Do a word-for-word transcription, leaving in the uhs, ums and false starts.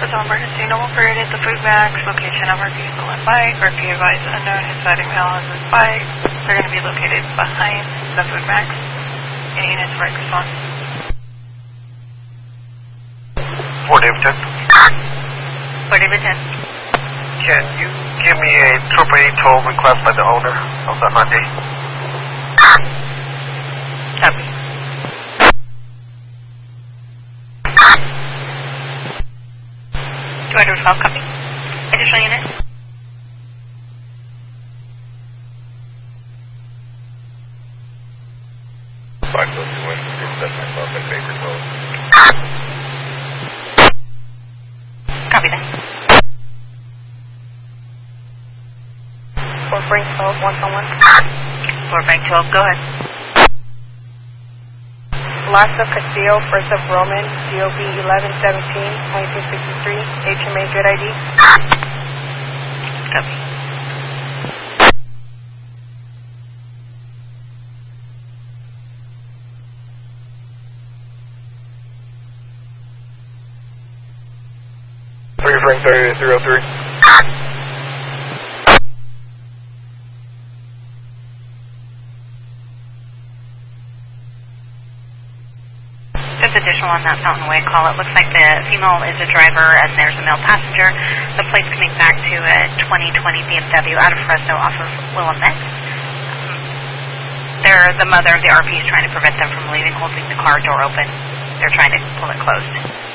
Office of Emergency, no one operated the Food Max, location of our vehicle and bike, or if you advise unknown who's citing male on this bike, they're going to be located behind the Food Max. Any units for response? four David ten. four David ten. Can you give me a Trooper eight twelve request by the owner of the Hyundai? Copy. two hundred twelve, copy. Additional unit? five two two one, that's myself, my favorite code. Copy that. four Frank twelve, one one one. four Frank twelve, go ahead. Lassa Castillo, first of Roman, D O B eleven seventeen, nineteen sixty-three, H M A, good I D. Copy. three Frank three oh three. Just additional on that Fountain Way call. It looks like the female is a driver and there's a male passenger. The plate's coming back to a twenty twenty B M W out of Fresno off of Willamette. They're, the mother of the R P is trying to prevent them from leaving, holding the car door open. They're trying to pull it closed.